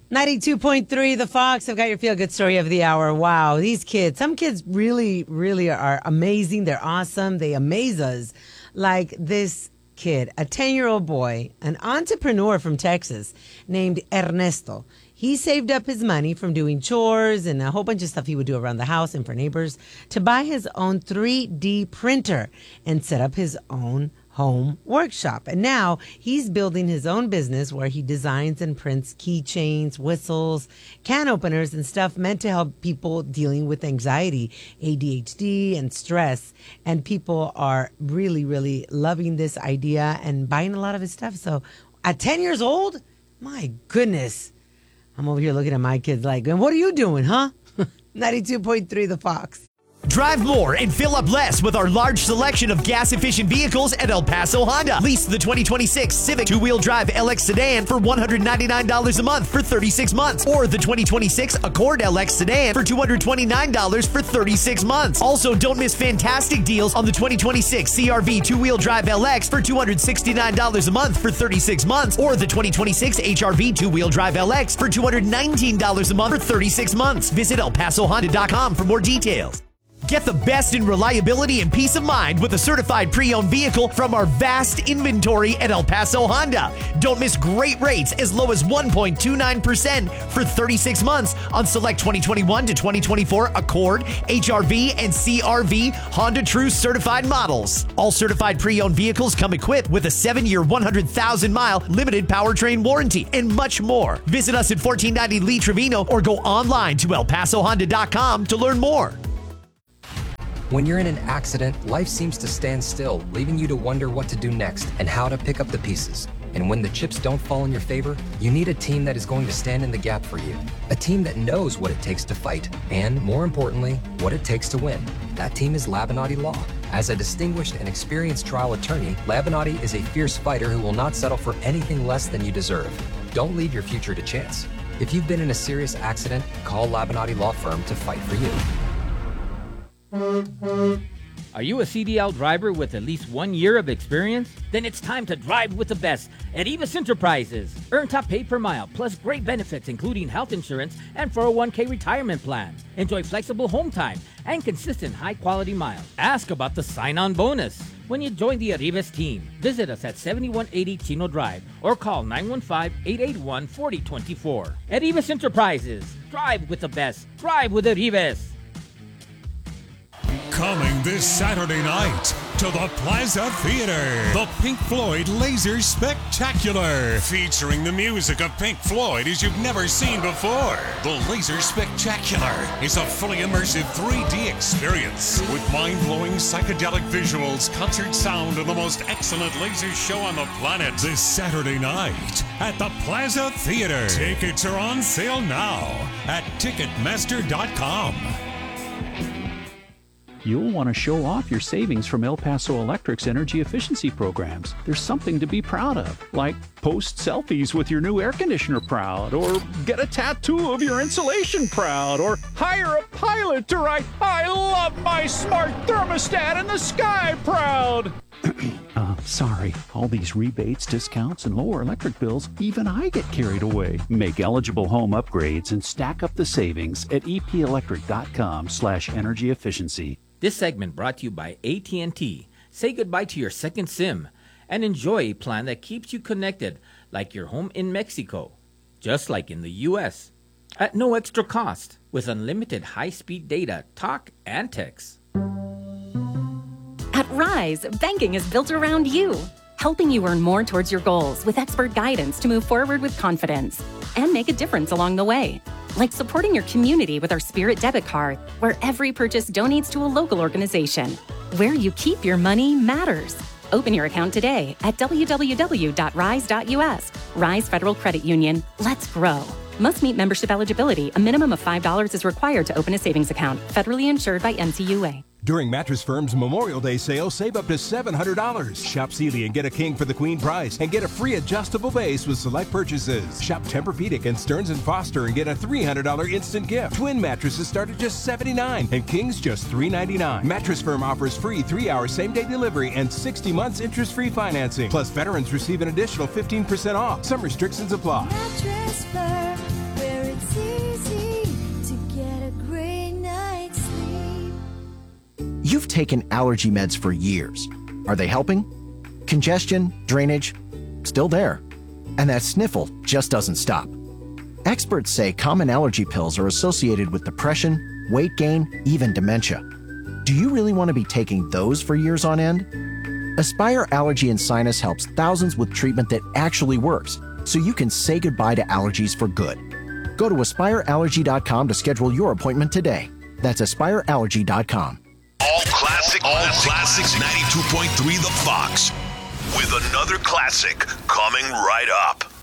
92.3 The Fox. I've got your feel-good story of the hour. Wow, these kids. Some kids really, really are amazing. They're awesome. They amaze us. Like this kid, a 10-year-old boy, an entrepreneur from Texas named Ernesto. He saved up his money from doing chores and a whole bunch of stuff he would do around the house and for neighbors to buy his own 3D printer and set up his own home workshop. And now he's building his own business where he designs and prints keychains, whistles, can openers, and stuff meant to help people dealing with anxiety, ADHD, and stress. And people are really, really loving this idea and buying a lot of his stuff. So at 10 years old, my goodness, I'm over here looking at my kids like, and what are you doing, huh? 92.3 The Fox. Drive more and fill up less with our large selection of gas-efficient vehicles at El Paso Honda. Lease the 2026 Civic two-wheel drive LX sedan for $199 a month for 36 months. Or the 2026 Accord LX sedan for $229 for 36 months. Also, don't miss fantastic deals on the 2026 CRV two-wheel drive LX for $269 a month for 36 months. Or the 2026 HRV two-wheel drive LX for $219 a month for 36 months. Visit ElPasoHonda.com for more details. Get the best in reliability and peace of mind with a certified pre-owned vehicle from our vast inventory at El Paso Honda. Don't miss great rates as low as 1.29% for 36 months on select 2021 to 2024 Accord, HRV, and CRV Honda True certified models. All certified pre-owned vehicles come equipped with a 7-year, 100,000-mile limited powertrain warranty and much more. Visit us at 1490 Lee Trevino or go online to ElPasoHonda.com to learn more. When you're in an accident, life seems to stand still, leaving you to wonder what to do next and how to pick up the pieces. And when the chips don't fall in your favor, you need a team that is going to stand in the gap for you. A team that knows what it takes to fight, and more importantly, what it takes to win. That team is Labinati Law. As a distinguished and experienced trial attorney, Labinati is a fierce fighter who will not settle for anything less than you deserve. Don't leave your future to chance. If you've been in a serious accident, call Labinati Law Firm to fight for you. Are you a CDL driver with at least 1 year of experience? Then it's time to drive with the best at Evis Enterprises. Earn top pay per mile, plus great benefits including health insurance and 401k retirement plan. Enjoy flexible home time and consistent high-quality miles. Ask about the sign-on bonus when you join the Arribas team. Visit us at 7180 Chino Drive or call 915-881-4024. At Evis Enterprises, drive with the best. Drive with Arribas. Coming this Saturday night to the Plaza Theater, the Pink Floyd Laser Spectacular, featuring the music of Pink Floyd as you've never seen before. The Laser Spectacular is a fully immersive 3D experience with mind-blowing psychedelic visuals, concert sound, and the most excellent laser show on the planet. This Saturday night at the Plaza Theater. Tickets are on sale now at Ticketmaster.com. You'll want to show off your savings from El Paso Electric's energy efficiency programs. There's something to be proud of, like post selfies with your new air conditioner proud, or get a tattoo of your insulation proud, or hire a pilot to write, "I love my smart thermostat in the sky" proud. Sorry, all these rebates, discounts, and lower electric bills, even I get carried away. Make eligible home upgrades and stack up the savings at epelectric.com/energy efficiency. This segment brought to you by AT&T. Say goodbye to your second SIM and enjoy a plan that keeps you connected like your home in Mexico, just like in the U.S., at no extra cost with unlimited high-speed data, talk, and text. At Rise, banking is built around you, helping you earn more towards your goals with expert guidance to move forward with confidence and make a difference along the way. Like supporting your community with our Spirit debit card, where every purchase donates to a local organization. Where you keep your money matters. Open your account today at www.rise.us. Rise Federal Credit Union. Let's grow. Must meet membership eligibility. A minimum of $5 is required to open a savings account. Federally insured by NCUA. During Mattress Firm's Memorial Day sale, save up to $700. Shop Sealy and get a king for the queen price and get a free adjustable base with select purchases. Shop Tempur-Pedic and Stearns & Foster and get a $300 instant gift. Twin mattresses start at just $79 and kings just $399. Mattress Firm offers free 3-hour same-day delivery and 60 months interest-free financing. Plus, veterans receive an additional 15% off. Some restrictions apply. Mattress Firm. it's easy to get a great night's sleep. You've taken allergy meds for years. Are they helping? Congestion, drainage, still there. And that sniffle just doesn't stop. Experts say common allergy pills are associated with depression, weight gain, even dementia. Do you really want to be taking those for years on end? Aspire Allergy and Sinus helps thousands with treatment that actually works, so you can say goodbye to allergies for good. Go to AspireAllergy.com to schedule your appointment today. That's AspireAllergy.com. All classics, 92.3 The Fox. With another classic coming right up.